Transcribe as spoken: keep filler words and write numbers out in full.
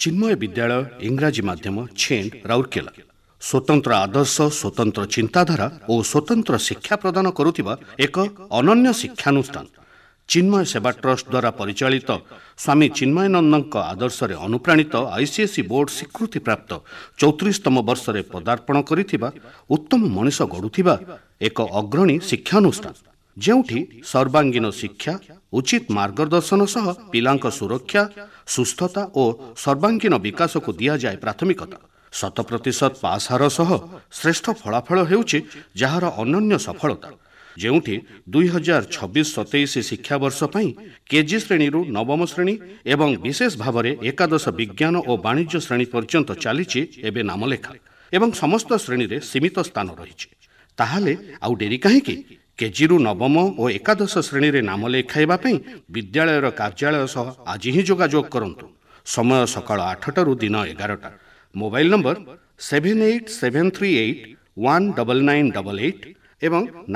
चिन्मय विद्यालय इंग्राजी माध्यम छेंड राउरकेला स्वतंत्र आदर्श स्वतंत्र चिंताधारा और स्वतंत्र शिक्षा प्रदान करुथिबा एक अनन्य शिक्षानुष्ठान चिन्मय सेवा ट्रस्ट द्वारा परिचालित स्वामी चिन्मयानंद आदर्श रे अनुप्राणित आईसीएसई बोर्ड स्वीकृति प्राप्त चौतीसतम वर्ष रे पदार्पण करिथिबा उत्तम मनीष गढ़ुथिबा एक अग्रणी शिक्षानुष्ठान जेउठी सर्वांगीन शिक्षा उचित मार्गदर्शन सह पिलांक सुरक्षा सुस्थता और सर्वांगीन विकास को दिया जाए प्राथमिकता शत प्रतिशत पास हार सह श्रेष्ठ फलाफल हेउछि जहार अनन्य सफलता जेउठी दुई हजार छब्बीस सतैश शिक्षा वर्ष पई केजी श्रेणी रु नवम श्रेणी एवं विशेष भाव में एकादश विज्ञान और वाणिज्य श्रेणी पर्यंत चलीछि एबे नामलेखा एवं समस्त श्रेणी रे सीमित स्थान रही ताहाले आउ डेरी काहेकि केजी रु नवम और एकादश श्रेणी रे नाम लेखाइबा पई विद्यालयर कार्यालय सह आज ही जोगाजोग करंतु समय सकाळ आठटा रु दिन एगारटा mobile number seven eight seven three eight one nine nine eight eight एवं